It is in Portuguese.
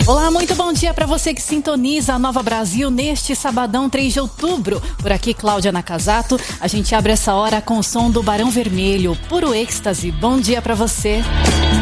Olá, muito bom dia para você que sintoniza a Nova Brasil neste sabadão 3 de outubro. Por aqui, Cláudia Nakazato. A gente abre essa hora com o som do Barão Vermelho, puro êxtase. Bom dia para você.